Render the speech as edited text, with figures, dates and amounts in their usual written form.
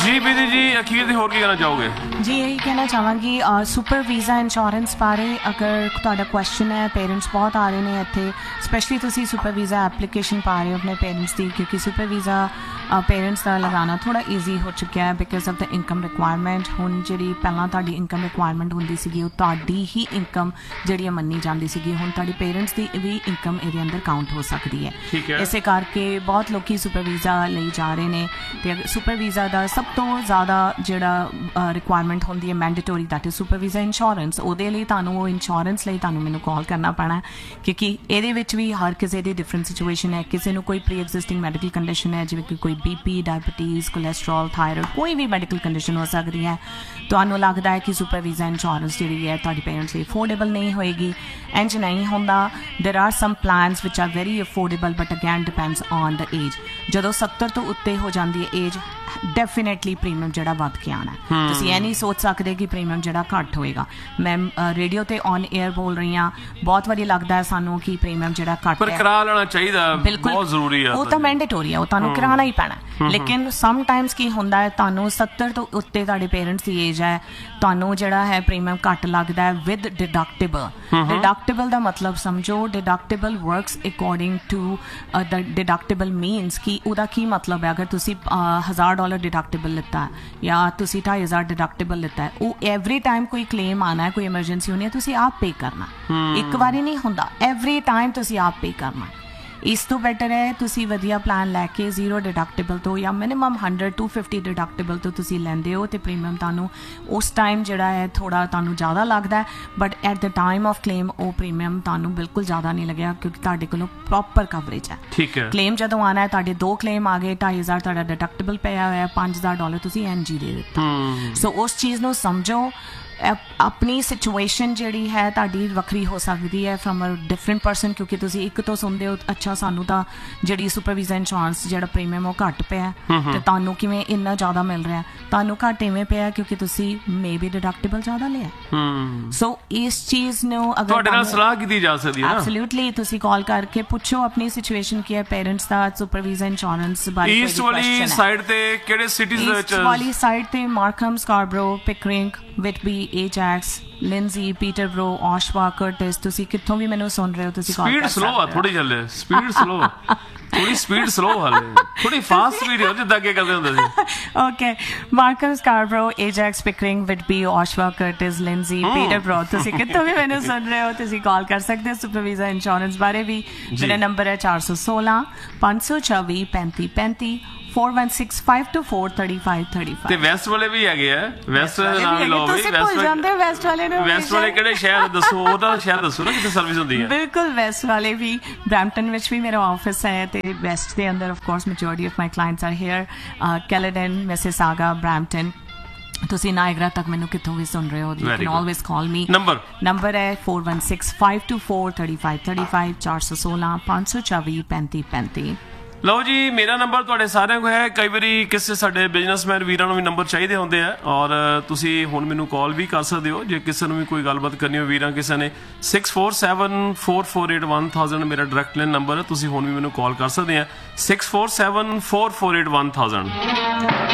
ਜੀ ਬੀਦੀ ਜੀ ਅਖੀਰ ਤੇ ਹੋਰ ਕੀ ਕਹਿਣਾ ਚਾਹੋਗੇ? ਜੀ ਇਹੀ ਕਹਿਣਾ ਚਾਹਾਂਗੀ ਸੁਪਰ ਵੀਜ਼ਾ ਇੰਸ਼ੋਰੈਂਸ ਬਾਰੇ ਅਗਰ ਤੁਹਾਡਾ ਕੁਐਸਚਨ ਹੈ, ਪੇਰੈਂਟਸ ਬਹੁਤ ਆ ਰਹੇ ਨੇ ਇੱਥੇ, ਸਪੈਸ਼ਲੀ ਤੁਸੀਂ ਸੁਪਰ ਵੀਜ਼ਾ ਐਪਲੀਕੇਸ਼ਨ ਪਾ ਰਹੇ ਹੋ ਆਪਣੇ ਪੇਰੈਂਟਸ ਦੀ, ਕਿਉਂਕਿ ਸੁਪਰ ਵੀਜ਼ਾ ਪੇਰੈਂਟਸ ਦਾ ਲਗਾਉਣਾ ਥੋੜ੍ਹਾ ਈਜ਼ੀ ਹੋ ਚੁੱਕਿਆ ਹੈ because of the income requirement. ਹੁਣ ਜਿਹੜੀ ਪਹਿਲਾਂ ਤੁਹਾਡੀ ਇਨਕਮ ਰਿਕੁਆਇਰਮੈਂਟ ਹੁੰਦੀ ਸੀਗੀ ਉਹ ਤੁਹਾਡੀ ਹੀ ਇਨਕਮ ਜਿਹੜੀ ਮੰਨੀ ਜਾਂਦੀ ਸੀਗੀ, ਹੁਣ ਤੁਹਾਡੀ ਪੇਰੈਂਟਸ ਦੀ ਵੀ ਇਨਕਮ ਇਹਦੇ ਅੰਦਰ ਕਾਊਂਟ ਹੋ ਸਕਦੀ ਹੈ। ਇਸੇ ਕਰਕੇ ਬਹੁਤ ਲੋਕੀ ਸੁਪਰ ਵੀਜ਼ਾ ਲਈ ਜਾ ਰਹੇ ਨੇ। ਅਤੇ ਸੁਪਰ ਵੀਜ਼ਾ ਦਾ ਸਭ ਤੋਂ ਜ਼ਿਆਦਾ ਜਿਹੜਾ ਰਿਕੁਆਇਰਮੈਂਟ ਹੁੰਦੀ ਹੈ ਮੈਂਡੇਟੋਰੀ, that is super visa insurance. ਉਹਦੇ ਲਈ ਤੁਹਾਨੂੰ ਉਹ ਇੰਸ਼ੋਰੈਂਸ ਲਈ ਤੁਹਾਨੂੰ ਮੈਨੂੰ ਕਾਲ ਕਰਨਾ ਪੈਣਾ, ਕਿਉਂਕਿ ਇਹਦੇ ਵਿੱਚ ਵੀ ਹਰ ਕਿਸੇ ਦੀ ਡਿਫਰੈਂਟ ਸਿਚੁਏਸ਼ਨ ਹੈ। ਕਿਸੇ ਨੂੰ ਕੋਈ ਪ੍ਰੀ ਐਗਜ਼ਿਸਟਿੰਗ ਮੈਡੀਕਲ ਕੰਡੀਸ਼ਨ ਹੈ, ਜਿਵੇਂ ਕਿ ਕੋਈ BP, ਡਾਇਬਟੀਜ਼, ਕੋਲੈਸਟਰੋਲ, ਥਾਇਰੋਇਡ, ਕੋਈ ਵੀ ਮੈਡੀਕਲ ਕੰਡੀਸ਼ਨ ਹੋ ਸਕਦੀ ਹੈ। ਤੁਹਾਨੂੰ ਲੱਗਦਾ ਹੈ ਕਿ ਸੁਪਰ ਵੀਜ਼ਾ ਇੰਸ਼ੋਰੈਂਸ ਜਿਹੜੀ ਹੈ ਤੁਹਾਡੀ ਪੇਰੈਂਟਸ ਲਈ ਅਫੋਰਡੇਬਲ ਨਹੀਂ ਹੋਏਗੀ, ਇੰਝ ਨਹੀਂ ਹੁੰਦਾ। ਦੇਰ R sum plans which are very affordable but ਅਗੈਨ depends on the age. ਜਦੋਂ 70 ਤੋਂ ਉੱਤੇ ਹੋ ਜਾਂਦੀ ਹੈ ਏਜ, ਡੈਫੀਨੇਟਲੀ ਪ੍ਰੀਮੀਅਮ ਜਿਹੜਾ ਵੱਧ ਕੇ ਆਉਣਾ। ਤੁਸੀਂ ਇਹ ਨਹੀਂ ਸੋਚ ਸਕਦੇ ਕਿ ਪ੍ਰੀਮੀਅਮ ਜਿਹੜਾ ਘੱਟ ਹੋਏਗਾ। ਮੈਂ ਰੇਡੀਓ ਤੇ ਔਨ ਏਅਰ ਬੋਲ ਰਹੀ ਹਾਂ, ਬਹੁਤ ਵਾਰੀ ਲੱਗਦਾ ਹੈ ਸਾਨੂੰ ਕਿ ਪ੍ਰੀਮੀਅਮ ਜਿਹੜਾ ਘੱਟ ਪਰ ਕਰਾ ਲੈਣਾ ਚਾਹੀਦਾ, ਬਹੁਤ ਜ਼ਰੂਰੀ ਹੈ। ਉਹ ਤਾਂ ਮੈਂਡੇਟੋਰੀ ਹੈ, ਉਹ ਤੁਹਾਨੂੰ ਕਰਾਉਣਾ ਹੀ ਪੈਣਾ। ਲੇਕਿਨ ਸਮ ਟਾਈਮਸ ਕੀ ਹੁੰਦਾ ਹੈ, ਤੁਹਾਨੂੰ 70 ਤੋਂ ਉੱਤੇ ਤੁਹਾਡੇ ਪੇਰੈਂਟਸ ਦੀ ਏਜ ਹੈ, ਤੁਹਾਨੂੰ ਜਿਹੜਾ ਹੈ ਪ੍ਰੀਮੀਅਮ ਘੱਟ ਲੱਗਦਾ ਹੈ ਵਿਦ ਡਿਡਕਟੇਬਲ। ਡਿਡਕਟੇਬਲ ਦਾ ਮਤਲਬ ਸਮਝੋ, deductible works according to the deductible means ਕਿ ਉਹਦਾ ਕੀ ਮਤਲਬ ਹੈ। ਅਗਰ ਤੁਸੀਂ $1000 ਡਿਡਕਟੇਬਲ ਲਿੱਤਾ ਹੈ ਜਾਂ ਤੁਸੀਂ 2500 ਡਿਡਕਟੇਬਲ ਲਿੱਤਾ ਹੈ, ਉਹ ਐਵਰੀ ਟਾਈਮ ਕੋਈ ਕਲੇਮ ਆਉਣਾ ਹੈ, ਕੋਈ ਐਮਰਜੈਂਸੀ ਹੋਣੀ ਹੈ, ਤੁਸੀਂ ਆਪ ਪੇ ਕਰਨਾ। ਇੱਕ ਵਾਰੀ ਨਹੀਂ ਹੁੰਦਾ, ਐਵਰੀ ਟਾਈਮ ਤੁਸੀਂ ਆਪ ਪੇ ਕਰਨਾ। ਇਸ ਤੋਂ ਬੈਟਰ ਹੈ ਤੁਸੀਂ ਵਧੀਆ ਪਲਾਨ ਲੈ ਕੇ 0 ਡਿਡਕਟੇਬਲ ਤੋਂ ਜਾਂ ਮਿਨੀਮਮ 100-250 ਡਿਡਕਟੇਬਲ ਤੋਂ ਤੁਸੀਂ ਲੈਂਦੇ ਹੋ, ਅਤੇ ਪ੍ਰੀਮੀਅਮ ਤੁਹਾਨੂੰ ਉਸ ਟਾਈਮ ਜਿਹੜਾ ਹੈ ਥੋੜ੍ਹਾ ਤੁਹਾਨੂੰ ਜ਼ਿਆਦਾ ਲੱਗਦਾ ਹੈ, but at the time of claim ਉਹ ਪ੍ਰੀਮੀਅਮ ਤੁਹਾਨੂੰ ਬਿਲਕੁਲ ਜ਼ਿਆਦਾ ਨਹੀਂ ਲੱਗਿਆ, ਕਿਉਂਕਿ ਤੁਹਾਡੇ ਕੋਲੋਂ ਪ੍ਰੋਪਰ ਕਵਰੇਜ ਹੈ। ਠੀਕ ਹੈ। ਕਲੇਮ ਜਦੋਂ ਆਉਣਾ ਹੈ, ਤੁਹਾਡੇ 2 ਕਲੇਮ ਆ ਗਏ, 2500 ਤੁਹਾਡਾ ਡਿਡਕਟੇਬਲ ਪਿਆ ਹੋਇਆ, $5000 ਤੁਸੀਂ NG ਦੇ ਦਿੱਤਾ। ਸੋ ਉਸ ਚੀਜ਼ ਨੂੰ ਸਮਝੋ। ਆਪਣੀ ਸਿਚੁਏਸ਼ਨ ਜਿਹੜੀ ਹੈ ਤੁਹਾਡੀ ਵੱਖਰੀ ਹੋ ਸਕਦੀ ਹੈ ਫਰਮ ਅ ਡਿਫਰੈਂਟ ਪਰਸਨ, ਕਿਉਂਕਿ ਤੁਸੀਂ ਇੱਕ ਤੋਂ ਸੁਣਦੇ ਹੋ ਅੱਛਾ ਸਾਨੂੰ ਤਾਂ ਜਿਹੜੀ ਸੁਪਰ ਵੀਜ਼ਾ ਇੰਸ਼ੋਰੈਂਸ ਜਿਹੜਾ ਪ੍ਰੀਮੀਅਮ ਉਹ ਘੱਟ ਪਿਆ, ਤੇ ਤੁਹਾਨੂੰ ਕਿਵੇਂ ਇੰਨਾ ਜ਼ਿਆਦਾ ਮਿਲ ਰਿਹਾ। ਤੁਹਾਨੂੰ ਘੱਟ ਇਵੇਂ ਪਿਆ ਕਿਉਂਕਿ ਤੁਸੀਂ ਮੇ ਬੀ ਡਿਡਕਟੇਬਲ ਜ਼ਿਆਦਾ ਲਿਆ। ਸੋ ਇਸ ਚੀਜ਼ ਨੂੰ ਅਗਰ ਤੁਹਾਡੇ ਨਾਲ ਸਲਾਹ ਕੀਤੀ ਜਾ ਸਕਦੀ ਹੈ, ਐਬਸੋਲੂਟਲੀ ਤੁਸੀਂ ਕਾਲ ਕਰਕੇ ਪੁੱਛੋ ਆਪਣੀ ਸਿਚੁਏਸ਼ਨ ਕੀ ਹੈ, ਪੇਰੈਂਟਸ ਦਾ ਸੁਪਰ ਵੀਜ਼ਾ ਇੰਸ਼ੋਰੈਂਸ ਬਾਰੇ। ਈਸਟ ਵਾਲੀ ਸਾਈਡ ਤੇ ਕਿਹੜੇ ਸਿਟੀਜ਼ ਵਿੱਚ? ਈਸਟ ਵਾਲੀ ਸਾਈਡ ਤੇ ਮਾਰਕਹਮ, ਸਕਾਰਬਰੋ, ਪਿਕਰਿੰਗ, ਵਿਟਬੀ, ਏਜੈਕਸ, ਲਿੰਜ਼ੀ, ਪੀਟਰਬਰੋ, ਔਸ਼ਵਾ, ਕਰਟਿਸ। ਤੁਸੀਂ ਕਿੱਥੋਂ ਵੀ ਮੈਨੂੰ ਸੁਣ ਰਹੇ ਹੋ, ਤੁਸੀਂ ਕਾਲ ਕਰ ਸਕਦੇ ਹੋ। ਸਪੀਡ ਸਲੋ ਆ ਥੋੜੀ, ਚੱਲੇ ਸਪੀਡ ਸਲੋ, ਥੋੜੀ ਸਪੀਡ ਸਲੋ, ਹਾਲੇ ਥੋੜੀ ਫਾਸਟ ਸਪੀਡ ਹੋ ਜਿੱਦਾਂ ਅੱਗੇ ਕਰਦੇ ਹੁੰਦੇ ਸੀ। Okay, ਮਾਰਕਹਮ, Scarborough, ਏਜੈਕਸ, Pickering, ਵਿਟਬੀ, ਔਸ਼ਵਾ, Curtis, ਲਿੰਜ਼ੀ, Peterborough. ਤੁਸੀਂ ਕਿੱਥੋਂ ਵੀ ਮੈਨੂੰ ਸੁਣ ਰਹੇ ਹੋ, ਤੁਸੀਂ ਕਾਲ ਕਰ ਸਕਦੇ ਹੋ ਸੁਪਰ ਵੀਜ਼ਾ ਇੰਸ਼ੋਰੈਂਸ ਬਾਰੇ ਵੀ। ਮੇਰਾ ਨੰਬਰ ਹੈ 416 524 3535 4165243535। ਤੇ ਵੈਸਟ ਵਾਲੇ ਵੀ ਹੈਗੇ ਆ, ਵੈਸਟ ਦਾ ਨਾਮ ਵੀ ਲਓ। ਤੁਸੀਂ ਭੁੱਲ ਜਾਂਦੇ ਹੋ ਵੈਸਟ ਵਾਲੇ ਨੂੰ। ਵੈਸਟ ਵਾਲੇ ਕਿਹੜੇ ਸ਼ਹਿਰ ਦੱਸੋ, ਉਹਦਾ ਸ਼ਹਿਰ ਦੱਸੋ ਨਾ ਕਿੱਥੇ ਸਰਵਿਸ ਹੁੰਦੀ ਹੈ। ਬਿਲਕੁਲ, ਵੈਸਟ ਵਾਲੇ ਵੀ ਬਰੈਂਪਟਨ ਵਿੱਚ ਵੀ ਮੇਰਾ ਆਫਿਸ ਹੈ, ਤੇ ਵੈਸਟ ਦੇ ਅੰਦਰ of course majority of my clients are here. ਕੈਲੇਡਨ, Mississauga, Brampton. ਤੁਸੀਂ ਨਾਇਗਰਾ ਤੱਕ ਮੈਨੂੰ ਕਿੱਥੋਂ ਵੀ ਸੁਣ ਰਹੇ ਹੋ, you can always call me. Number ਹੈ 4165243535 416 524 3535। ਲਓ ਜੀ, ਮੇਰਾ ਨੰਬਰ ਤੁਹਾਡੇ ਸਾਰਿਆਂ ਕੋਲ ਹੈ। ਕਈ ਵਾਰੀ ਕਿਸੇ ਸਾਡੇ ਬਿਜ਼ਨਸਮੈਨ ਵੀਰਾਂ ਨੂੰ ਵੀ ਨੰਬਰ ਚਾਹੀਦੇ ਹੁੰਦੇ ਆ, ਔਰ ਤੁਸੀਂ ਹੁਣ ਮੈਨੂੰ ਕਾਲ ਵੀ ਕਰ ਸਕਦੇ ਹੋ ਜੇ ਕਿਸੇ ਨੂੰ ਵੀ ਕੋਈ ਗੱਲਬਾਤ ਕਰਨੀ ਹੋ। ਵੀਰਾਂ ਕਿਸੇ ਨੇ 6474481000 ਮੇਰਾ ਡਾਇਰੈਕਟ ਲਾਈਨ ਨੰਬਰ ਹੈ, ਤੁਸੀਂ ਹੁਣ ਵੀ ਮੈਨੂੰ ਕਾਲ ਕਰ ਸਕਦੇ ਆ 6474481000।